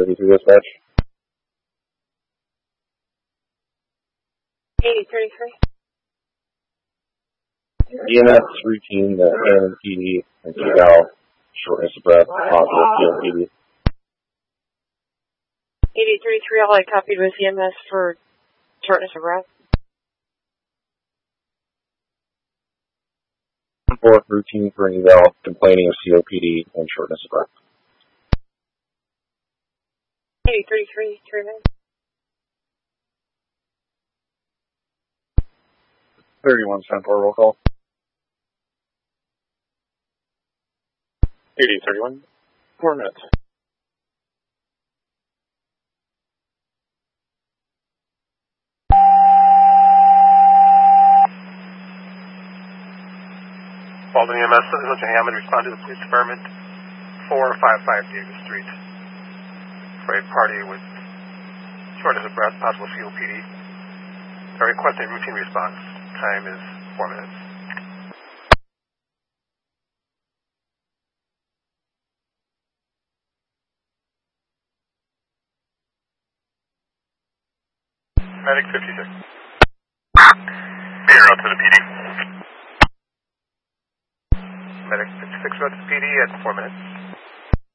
33 dispatch. 8033. EMS routine that Hammond PD and Q-Val, shortness of breath, possible COPD. 8033, all I copied was EMS for shortness of breath. 4th routine for an eval complaining of COPD and shortness of breath. 8033, Truman. 31 Centaur roll call. 8031, 4 minutes. Baldwin EMS, Sergeant Hammond, respond to the police department 455 Davis Street for a party with shortness of breath, possible COPD. They're requesting routine response. Time is 4 minutes. Medic 56. Be out to the PD. Medic 56 road to PD at 4 minutes.